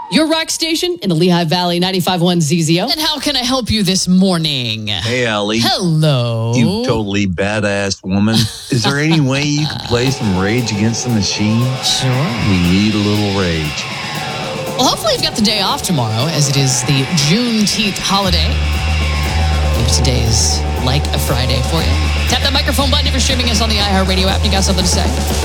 Your rock station in the Lehigh Valley, 95.1 ZZO. And how can I help you this morning? Hey, Allie. Hello. You totally badass woman. Is there any way you could play some Rage Against the Machine? Sure. We need a little rage. Well, hopefully you've got the day off tomorrow, as it is the Juneteenth holiday. Maybe today is like a Friday for you. Tap that microphone button if you're streaming us on the iHeartRadio app. You got something to say?